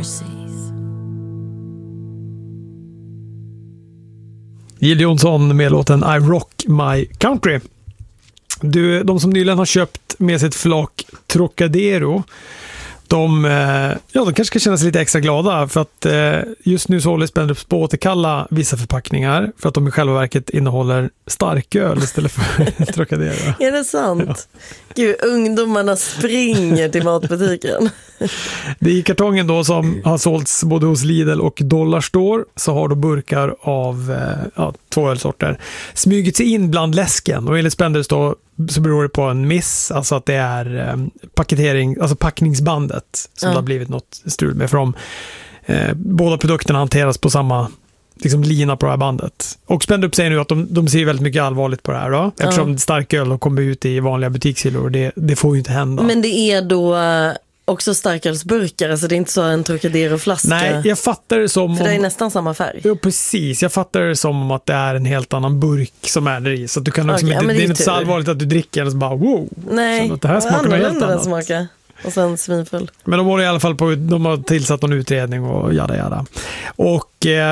mercies. Jill Johnson med låten I Rock My Country. De som nyligen har köpt med sitt flak Trocadero, de kanske ska känna sig lite extra glada för att just nu så håller Spendrups på att återkalla vissa förpackningar för att de i själva verket innehåller starköl istället för Trocadero. Är det sant? Ja. Gud, ungdomarna springer till matbutiken. Det är i kartongen då som har sålts både hos Lidl och Dollarstore, så har då burkar av 2 ölsorter smugit sig in bland läsken, och enligt Spendrups då så beror det på en miss, alltså att det är packningsbandet som det har blivit något strul med, för båda produkterna hanteras på samma lina på det här bandet. Och Spendrup säger nu att de ser väldigt mycket allvarligt på det här då, eftersom starköl kommer ut i vanliga butikshyllor, och det får ju inte hända. Men det är då också starkölsburkar, alltså det är inte så en Trocadero-flaska. Nej, jag fattar det som för det är nästan samma färg. Ja, precis. Jag fattar det som att det är en helt annan burk som är där i, så att du kan också, det är inte så allvarligt att du dricker och så bara wow. Nej, så att det här smakar något helt annat. Smaka. Och sen svinfull. Men de håller i alla fall på, de har tillsatt någon utredning och jada. Och